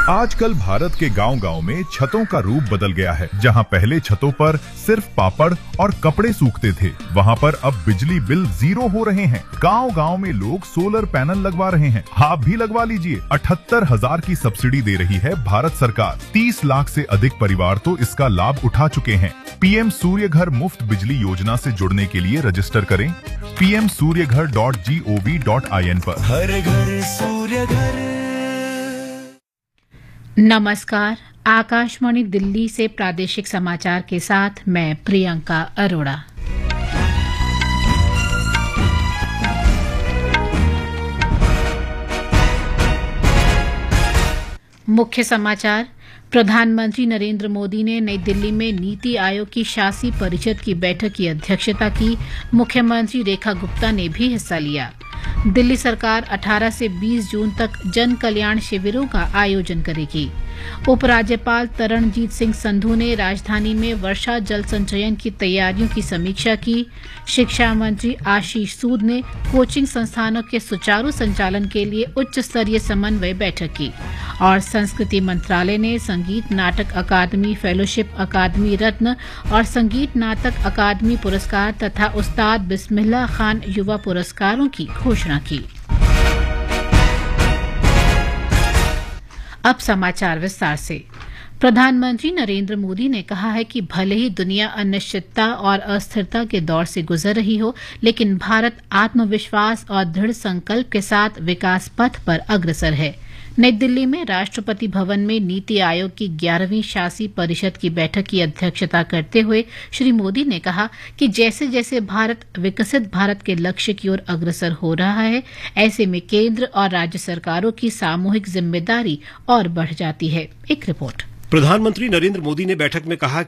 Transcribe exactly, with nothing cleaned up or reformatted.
आजकल भारत के गांव-गांव में छतों का रूप बदल गया है। जहां पहले छतों पर सिर्फ पापड़ और कपड़े सूखते थे, वहां पर अब बिजली बिल जीरो हो रहे हैं। गांव-गांव में लोग सोलर पैनल लगवा रहे हैं। आप भी लगवा लीजिए। अठहत्तर हजार की सब्सिडी दे रही है भारत सरकार। तीस लाख से अधिक परिवार तो इसका लाभ उठा चुके हैं। पीएम सूर्य घर मुफ्त बिजली योजना से जुड़ने के लिए रजिस्टर करें पी एम सूर्य घर dot G O V dot I N पर। हर घर सूर्य घर। नमस्कार, आकाशवाणी दिल्ली से प्रादेशिक समाचार के साथ मैं प्रियंका अरोड़ा। मुख्य समाचार। प्रधानमंत्री नरेंद्र मोदी ने नई दिल्ली में नीति आयोग की शासी परिषद की बैठक की अध्यक्षता की। मुख्यमंत्री रेखा गुप्ता ने भी हिस्सा लिया। दिल्ली सरकार अठारह से बीस जून तक जन कल्याण शिविरों का आयोजन करेगी। उपराज्यपाल तरणजीत सिंह संधू ने राजधानी में वर्षा जल संचयन की तैयारियों की समीक्षा की। शिक्षा मंत्री आशीष सूद ने कोचिंग संस्थानों के सुचारू संचालन के लिए उच्च स्तरीय समन्वय बैठक की। और संस्कृति मंत्रालय ने संगीत नाटक अकादमी, फेलोशिप अकादमी रत्न और संगीत नाटक अकादमी पुरस्कार तथा उस्ताद बिस्मिल्लाह खान युवा पुरस्कारों की घोषणा की। अब समाचार विस्तार से। प्रधानमंत्री नरेंद्र मोदी ने कहा है कि भले ही दुनिया अनिश्चितता और अस्थिरता के दौर से गुजर रही हो, लेकिन भारत आत्मविश्वास और दृढ़ संकल्प के साथ विकास पथ पर अग्रसर है। नई दिल्ली में राष्ट्रपति भवन में नीति आयोग की ग्यारहवीं शासी परिषद की बैठक की अध्यक्षता करते हुए श्री मोदी ने कहा कि जैसे जैसे भारत विकसित भारत के लक्ष्य की ओर अग्रसर हो रहा है, ऐसे में केंद्र और राज्य सरकारों की सामूहिक जिम्मेदारी और बढ़ जाती है। एक रिपोर्ट। प्रधानमंत्री नरेंद्र मोदी ने बैठक में कहा